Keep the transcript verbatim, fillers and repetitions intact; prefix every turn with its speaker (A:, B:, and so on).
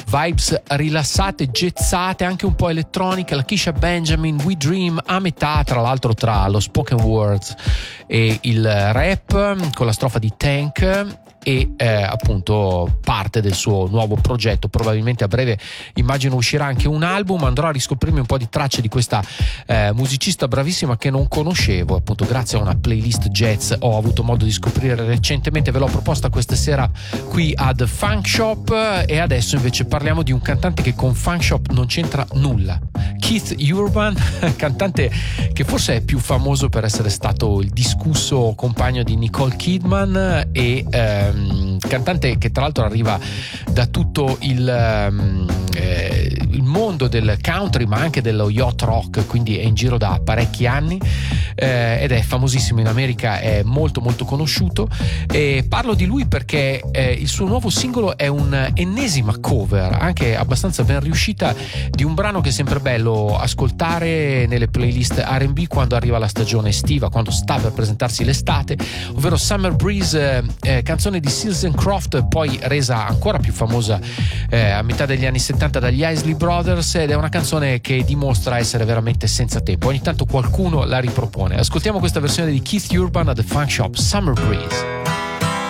A: vibes rilassate, jazzate, anche un po' elettroniche. La Keisha Benjamin, We Dream, a metà tra l'altro tra lo spoken words e il rap, con la strofa di Tank, e eh, appunto parte del suo nuovo progetto. Probabilmente a breve immagino uscirà anche un album. Andrò a riscoprirmi un po' di tracce di questa eh, musicista bravissima che non conoscevo, appunto grazie a una playlist jazz ho avuto modo di scoprire recentemente. Ve l'ho proposta questa sera qui ad Funk Shop, e adesso invece parliamo di un cantante che con Funk Shop non c'entra nulla. Keith Urban, cantante che forse è più famoso per essere stato il discusso compagno di Nicole Kidman, e ehm, cantante che tra l'altro arriva da tutto il, um, eh, il mondo del country, ma anche dello yacht rock, quindi è in giro da parecchi anni, eh, ed è famosissimo in America, è molto molto conosciuto. E parlo di lui perché eh, il suo nuovo singolo è un'ennesima cover, anche abbastanza ben riuscita, di un brano che è sempre bello ascoltare nelle playlist R and B quando arriva la stagione estiva, quando sta per presentarsi l'estate, ovvero Summer Breeze, eh, canzone di Seals and Croft, poi resa ancora più famosa eh, a metà degli anni settanta dagli Isley Brothers, ed è una canzone che dimostra essere veramente senza tempo. Ogni tanto qualcuno la ripropone. Ascoltiamo questa versione di Keith Urban a The Funk Shop, Summer Breeze.